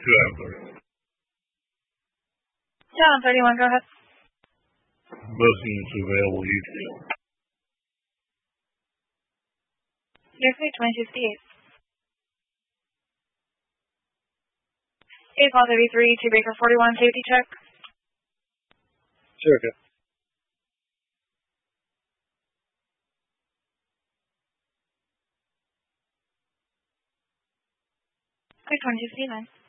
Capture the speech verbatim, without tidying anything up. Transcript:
Adam thirty. Yeah, I'm thirty-one. Go ahead. Most units available usually. You're free twenty fifty-eight. eight one thirty-three to Baker forty-one, safety check. Sure, okay. Okay, twenty fifty-nine.